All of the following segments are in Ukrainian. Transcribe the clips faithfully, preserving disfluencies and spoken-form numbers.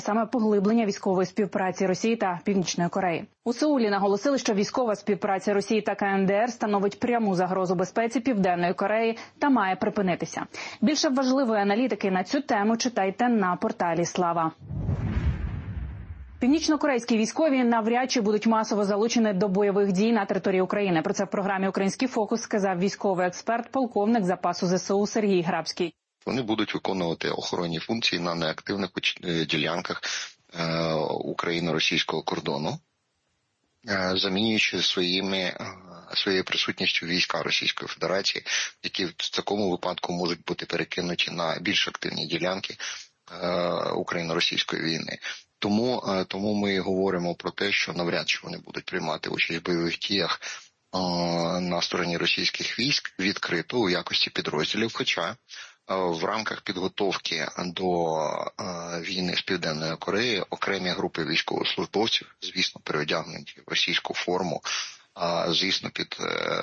саме поглиблення військової співпраці Росії та Північної Кореї. У Сеулі наголосили, що військова співпраця Росії та КНДР становить пряму загрозу безпеці Південної Кореї та має припинитися. Більше важливої аналітики на цю тему читайте на порталі Слава. Північно-корейські військові навряд чи будуть масово залучені до бойових дій на території України. Про це в програмі «Український фокус» сказав військовий експерт, полковник запасу ЗСУ Сергій Грабський. Вони будуть виконувати охоронні функції на неактивних ділянках україно-російського кордону, замінюючи своїми, своєю присутністю війська Російської Федерації, які в такому випадку можуть бути перекинуті на більш активні ділянки україно-російської війни. Тому, тому ми говоримо про те, що навряд чи вони будуть приймати участь в бойових діях на стороні російських військ відкрито у якості підрозділів, хоча в рамках підготовки до війни з Південною Кореєю окремі групи військовослужбовців, звісно, переодягнуті в російську форму, звісно, під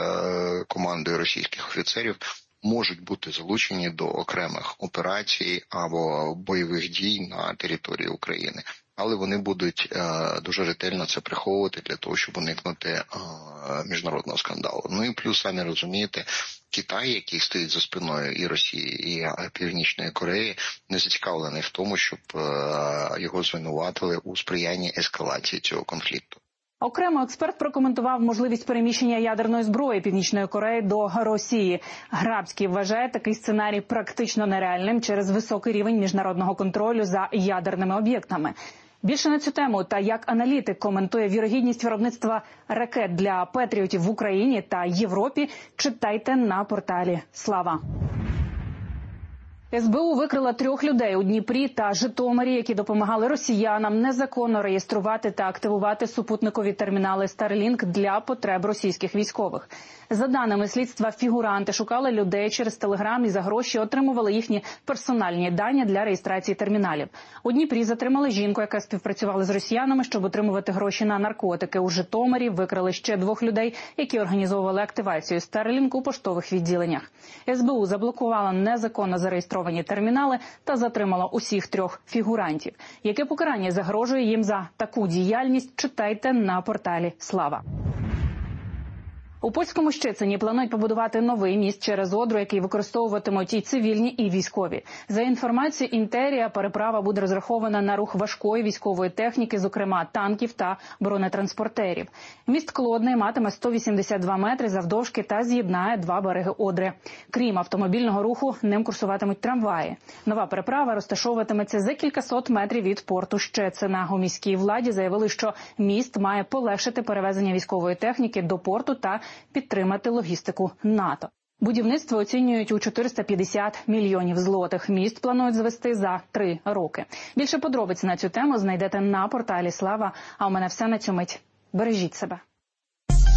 командою російських офіцерів, можуть бути залучені до окремих операцій або бойових дій на території України. Але вони будуть е, дуже ретельно це приховувати для того, щоб уникнути е, міжнародного скандалу. Ну і плюс, самі розумієте, Китай, який стоїть за спиною і Росії, і Північної Кореї, не зацікавлений в тому, щоб е, його звинуватили у сприянні ескалації цього конфлікту. Окремо експерт прокоментував можливість переміщення ядерної зброї Північної Кореї до Росії. Грабський вважає такий сценарій практично нереальним через високий рівень міжнародного контролю за ядерними об'єктами. Більше на цю тему та як аналітик коментує вірогідність виробництва ракет для Петріотів в Україні та Європі, читайте на порталі Слава. ес бе у викрила трьох людей у Дніпрі та Житомирі, які допомагали росіянам незаконно реєструвати та активувати супутникові термінали Starlink для потреб російських військових. За даними слідства, фігуранти шукали людей через Телеграм і за гроші отримували їхні персональні дані для реєстрації терміналів. У Дніпрі затримали жінку, яка співпрацювала з росіянами, щоб отримувати гроші на наркотики. У Житомирі викрили ще двох людей, які організовували активацію Starlink у поштових відділеннях. ес бе у заблокувала незаконно зареєстровані термінали та затримала усіх трьох фігурантів. Яке покарання загрожує їм за таку діяльність, читайте на порталі Слава. У польському Щецині планують побудувати новий міст через Одру, який використовуватимуть і цивільні, і військові. За інформацією Інтерія, переправа буде розрахована на рух важкої військової техніки, зокрема танків та бронетранспортерів. Міст Клодний матиме сто вісімдесят два метри завдовжки та з'єднає два береги Одри. Крім автомобільного руху, ним курсуватимуть трамваї. Нова переправа розташовуватиметься за кількасот метрів від порту Щецина. У міській владі заявили, що міст має полегшити перевезення військової техніки до порту та підтримати логістику НАТО. Будівництво оцінюють у чотириста п'ятдесят мільйонів злотих. Міст планують звести за три роки. Більше подробиць на цю тему знайдете на порталі Слава. А у мене все на цю мить. Бережіть себе.